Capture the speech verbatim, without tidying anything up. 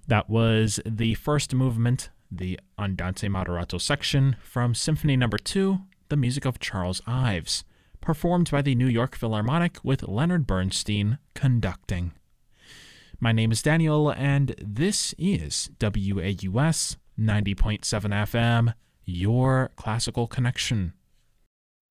That was the first movement, the Andante Moderato section from Symphony Number two, the music of Charles Ives, performed by the New York Philharmonic with Leonard Bernstein conducting. My name is Daniel, and this is W A U S ninety point seven F M, your classical connection.